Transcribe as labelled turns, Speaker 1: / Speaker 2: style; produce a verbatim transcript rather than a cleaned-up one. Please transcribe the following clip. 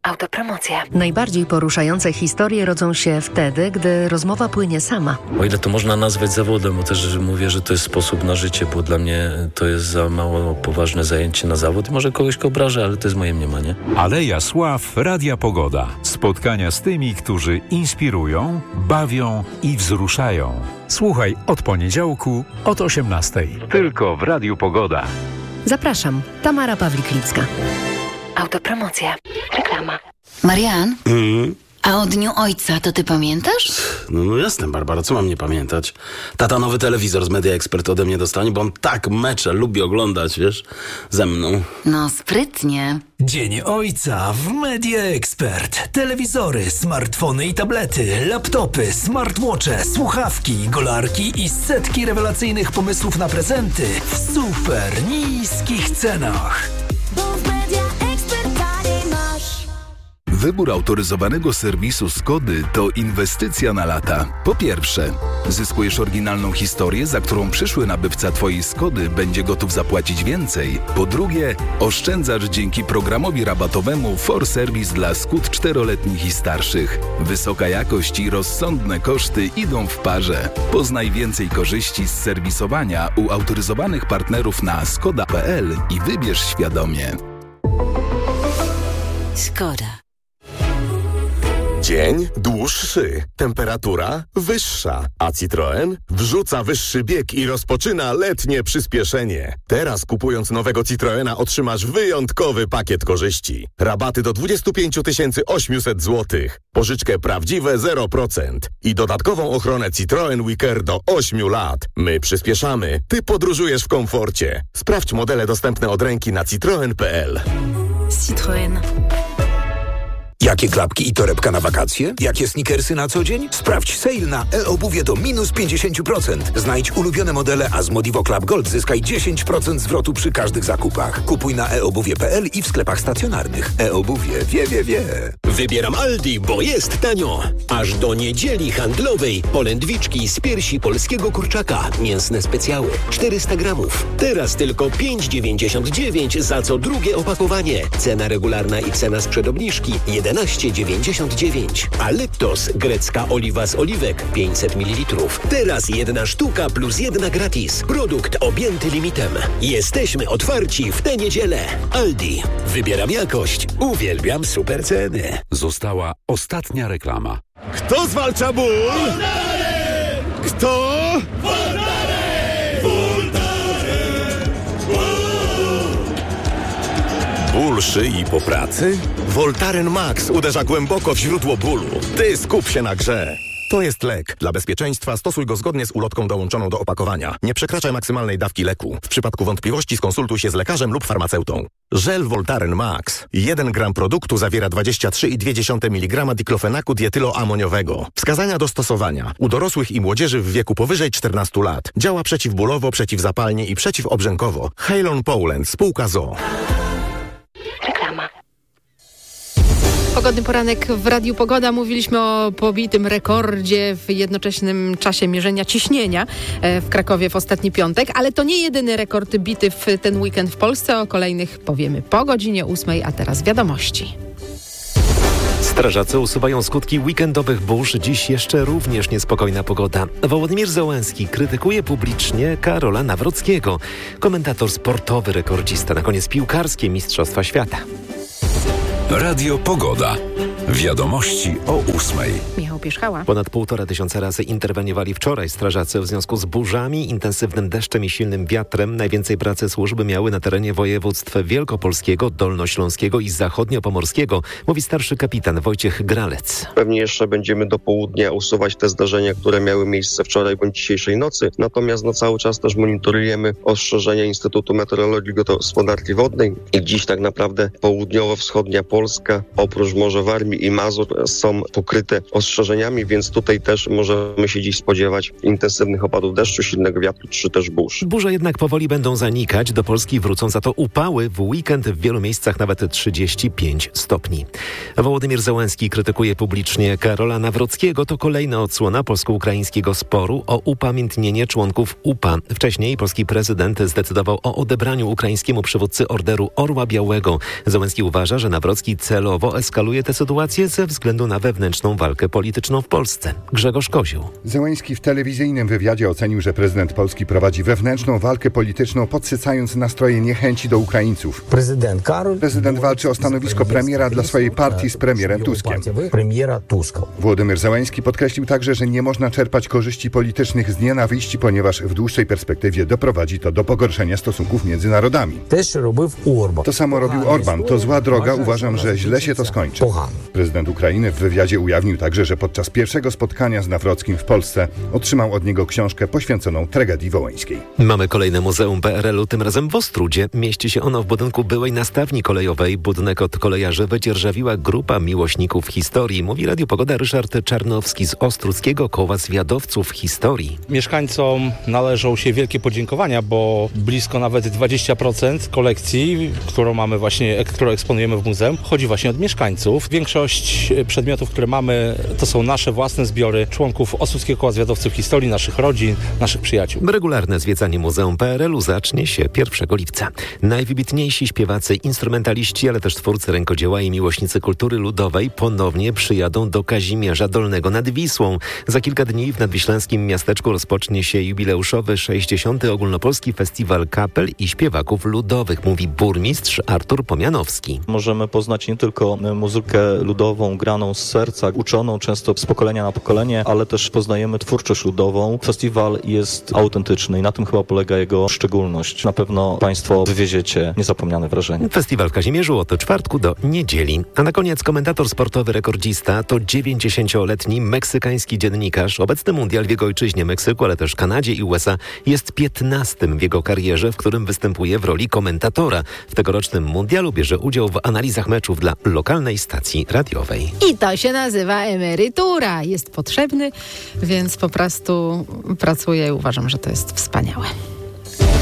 Speaker 1: Autopromocja.
Speaker 2: Najbardziej poruszające historie rodzą się wtedy, gdy rozmowa płynie sama.
Speaker 3: O ile to można nazwać zawodem, bo też mówię, że to jest sposób na życie, bo dla mnie to jest za mało poważne zajęcie na zawód. Może kogoś obrażę, ale to jest moje mniemanie.
Speaker 4: Aleja Sław, Radia Pogoda. Spotkania z tymi, którzy inspirują, bawią i wzruszają. Słuchaj od poniedziałku od osiemnastej. Tylko w Radiu Pogoda.
Speaker 2: Zapraszam, Tamara Pawlik-Licka.
Speaker 1: Autopromocja. Reklama.
Speaker 5: Marian?
Speaker 6: Mm.
Speaker 5: A o Dniu Ojca to ty pamiętasz?
Speaker 6: No, no jasne, Barbara, co mam nie pamiętać? Tata nowy telewizor z Media Expert ode mnie dostanie, bo on tak mecze lubi oglądać, wiesz, ze mną.
Speaker 5: No sprytnie.
Speaker 7: Dzień Ojca w Media Expert. Telewizory, smartfony i tablety, laptopy, smartwatche, słuchawki, golarki i setki rewelacyjnych pomysłów na prezenty w super niskich cenach.
Speaker 8: Wybór autoryzowanego serwisu Skody to inwestycja na lata. Po pierwsze, zyskujesz oryginalną historię, za którą przyszły nabywca Twojej Skody będzie gotów zapłacić więcej. Po drugie, oszczędzasz dzięki programowi rabatowemu For Service dla Skód czteroletnich i starszych. Wysoka jakość i rozsądne koszty idą w parze. Poznaj więcej korzyści z serwisowania u autoryzowanych partnerów na skoda kropka p l i wybierz świadomie.
Speaker 5: Skoda.
Speaker 9: Dzień dłuższy, temperatura wyższa, a Citroen wrzuca wyższy bieg i rozpoczyna letnie przyspieszenie. Teraz kupując nowego Citroena otrzymasz wyjątkowy pakiet korzyści. Rabaty do dwadzieścia pięć tysięcy osiemset złotych, pożyczkę prawdziwe zero procent i dodatkową ochronę Citroen WeCare do ośmiu lat. My przyspieszamy, ty podróżujesz w komforcie. Sprawdź modele dostępne od ręki na citroen kropka p l.
Speaker 5: Citroen.
Speaker 10: Jakie klapki i torebka na wakacje? Jakie sneakersy na co dzień? Sprawdź sale na e-obuwie do minus pięćdziesiąt procent. Znajdź ulubione modele, a z Modivo Club Gold zyskaj dziesięć procent zwrotu przy każdych zakupach. Kupuj na e obuwie kropka p l i w sklepach stacjonarnych. E-obuwie wie, wie, wie.
Speaker 11: Wybieram Aldi, bo jest tanio. Aż do niedzieli handlowej polędwiczki z piersi polskiego kurczaka. Mięsne specjały. czterysta gramów. Teraz tylko pięć dziewięćdziesiąt dziewięć za co drugie opakowanie. Cena regularna i cena sprzed obniżki jedenaście dziewięćdziesiąt dziewięć. A Leptos, grecka oliwa z oliwek, pięćset mililitrów. Teraz jedna sztuka plus jedna gratis. Produkt objęty limitem. Jesteśmy otwarci w tę niedzielę. Aldi. Wybieram jakość. Uwielbiam super ceny.
Speaker 4: Została ostatnia reklama.
Speaker 9: Kto zwalcza ból?
Speaker 12: Voltaren!
Speaker 9: Kto?
Speaker 12: Voltaren! Voltaren!
Speaker 9: Ból szyi po pracy? Voltaren Max uderza głęboko w źródło bólu. Ty skup się na grze. To jest lek. Dla bezpieczeństwa stosuj go zgodnie z ulotką dołączoną do opakowania. Nie przekraczaj maksymalnej dawki leku. W przypadku wątpliwości skonsultuj się z lekarzem lub farmaceutą. Żel Voltaren Max. jeden gram produktu zawiera dwadzieścia trzy i dwie dziesiąte miligrama diklofenaku dietyloamoniowego. Wskazania do stosowania. U dorosłych i młodzieży w wieku powyżej czternastu lat. Działa przeciwbólowo, przeciwzapalnie i przeciwobrzękowo. Halon Poland. Spółka z o o.
Speaker 1: Reklama.
Speaker 13: Pogodny poranek w Radiu Pogoda. Mówiliśmy o pobitym rekordzie w jednoczesnym czasie mierzenia ciśnienia w Krakowie w ostatni piątek, ale to nie jedyny rekord bity w ten weekend w Polsce. O kolejnych powiemy po godzinie ósmej, a teraz wiadomości.
Speaker 14: Strażacy usuwają skutki weekendowych burz. Dziś jeszcze również niespokojna pogoda. Wołodymyr Zełenski krytykuje publicznie Karola Nawrockiego. Komentator sportowy, rekordzista, na koniec piłkarskie Mistrzostwa Świata.
Speaker 4: Radio Pogoda. Wiadomości o ósmej.
Speaker 13: Michał Pierzchała.
Speaker 14: Ponad półtora tysiąca razy interweniowali wczoraj strażacy w związku z burzami, intensywnym deszczem i silnym wiatrem. Najwięcej pracy służby miały na terenie województw wielkopolskiego, dolnośląskiego i zachodniopomorskiego, mówi starszy kapitan Wojciech Gralec.
Speaker 15: Pewnie jeszcze będziemy do południa usuwać te zdarzenia, które miały miejsce wczoraj bądź dzisiejszej nocy. Natomiast no, cały czas też monitorujemy ostrzeżenia Instytutu Meteorologii i Gospodarki Wodnej. I dziś tak naprawdę południowo-wschodnia Polska, oprócz Morza Warmii i Mazur są pokryte ostrzeżeniami, więc tutaj też możemy się dziś spodziewać intensywnych opadów deszczu, silnego wiatru czy też burz.
Speaker 14: Burze jednak powoli będą zanikać. Do Polski wrócą za to upały. W weekend w wielu miejscach nawet trzydzieści pięć stopni. Wołodymyr Zełenski krytykuje publicznie Karola Nawrockiego. To kolejna odsłona polsko-ukraińskiego sporu o upamiętnienie członków U P A. Wcześniej polski prezydent zdecydował o odebraniu ukraińskiemu przywódcy Orderu Orła Białego. Zełenski uważa, że Nawrocki celowo eskaluje tę sytuację ze względu na wewnętrzną walkę polityczną w Polsce. Grzegorz Kozioł.
Speaker 16: Zełenski w telewizyjnym wywiadzie ocenił, że prezydent Polski prowadzi wewnętrzną walkę polityczną, podsycając nastroje niechęci do Ukraińców.
Speaker 17: Prezydent Karol
Speaker 16: Prezydent walczy o stanowisko premiera dla swojej partii z premierem Tuskiem.
Speaker 17: Premiera Tuska.
Speaker 16: Wołodymyr Zełenski podkreślił także, że nie można czerpać korzyści politycznych z nienawiści, ponieważ w dłuższej perspektywie doprowadzi to do pogorszenia stosunków między narodami.
Speaker 17: Też robił Orban.
Speaker 16: To samo robił Orban. To zła droga. Uważam, że źle się to skończy. Prezydent Ukrainy w wywiadzie ujawnił także, że podczas pierwszego spotkania z Nawrockim w Polsce otrzymał od niego książkę poświęconą tragedii wołyńskiej.
Speaker 14: Mamy kolejne Muzeum P R L u, tym razem w Ostródzie. Mieści się ono w budynku byłej nastawni kolejowej. Budynek od kolejarzy wydzierżawiła grupa miłośników historii. Mówi Radio Pogoda Ryszard Czarnowski z Ostródzkiego Koła Zwiadowców Historii.
Speaker 18: Mieszkańcom należą się wielkie podziękowania, bo blisko nawet dwadzieścia procent kolekcji, którą mamy właśnie, którą eksponujemy w muzeum, chodzi właśnie od mieszkańców. Większość przedmiotów, które mamy, to są nasze własne zbiory członków Ostródzkiego Koła Zwiadowców Historii, naszych rodzin, naszych przyjaciół.
Speaker 14: Regularne zwiedzanie Muzeum P R L u zacznie się pierwszego lipca. Najwybitniejsi śpiewacy, instrumentaliści, ale też twórcy rękodzieła i miłośnicy kultury ludowej ponownie przyjadą do Kazimierza Dolnego nad Wisłą. Za kilka dni w nadwiślańskim miasteczku rozpocznie się jubileuszowy sześćdziesiąty Ogólnopolski Festiwal Kapel i Śpiewaków Ludowych, mówi burmistrz Artur Pomianowski.
Speaker 19: Możemy poznać nie tylko muzykę ludową, graną z serca, uczoną często z pokolenia na pokolenie, ale też poznajemy twórczość ludową. Festiwal jest autentyczny i na tym chyba polega jego szczególność. Na pewno Państwo wywieziecie niezapomniane wrażenie.
Speaker 14: Festiwal w Kazimierzu od czwartku do niedzieli. A na koniec komentator sportowy rekordzista to dziewięćdziesięcioletni meksykański dziennikarz. Obecny mundial w jego ojczyźnie Meksyku, ale też Kanadzie i U S A jest piętnastym w jego karierze, w którym występuje w roli komentatora. W tegorocznym mundialu bierze udział w analizach meczów dla lokalnej stacji radiowej.
Speaker 13: I to się nazywa emerytura. Jest potrzebny, więc po prostu pracuję i uważam, że to jest wspaniałe.